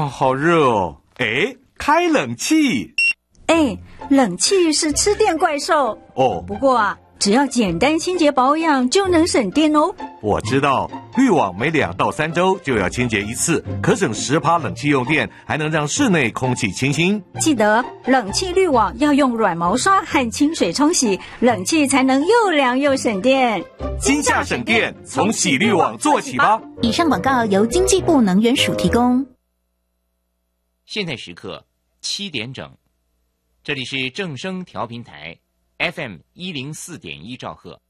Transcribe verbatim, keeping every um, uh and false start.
啊，好热哦！哎，开冷气。 哎，冷气是吃电怪兽哦。 不过啊，只要简单清洁保养就能省电哦。 我知道，滤网每两到三周就要清洁一次，可省十趴冷气用电，还能让室内空气清新。 记得冷气滤网要用软毛刷和清水冲洗，冷气才能又凉又省电。 今夏省电，从洗滤网做起吧。 以上广告由经济部能源署提供。 现在时刻七点整，这里是正声调频台 F M 一零四点一兆赫。